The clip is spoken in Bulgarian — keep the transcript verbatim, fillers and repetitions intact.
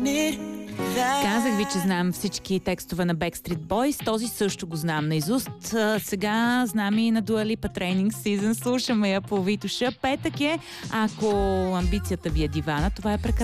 Казах ви, че знам всички текстове на Backstreet Boys. Този също го знам наизуст. А, сега знам и на Dua Lipa Training Season. Слушаме я по Витуша. Петък е. Ако амбицията ви е дивана, това е прекрасно.